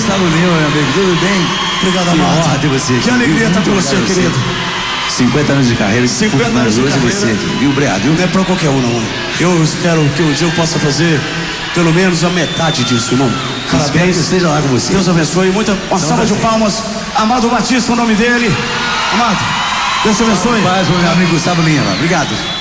Gustavo Lima, meu amigo, tudo bem? Obrigado, que amado. honra ter você aqui. Que alegria estar com você, querido. 50 anos de carreira, 50 anos de hoje carreira. você aqui, viu, Breado? Não é pra qualquer um, não. Eu espero que um dia eu possa fazer pelo menos a metade disso, irmão. Parabéns, esteja lá com você. Deus abençoe. Uma salva de palmas. Amado Batista, o nome dele. Amado, Deus te abençoe. Paz, meu amigo Gustavo Lima. Obrigado.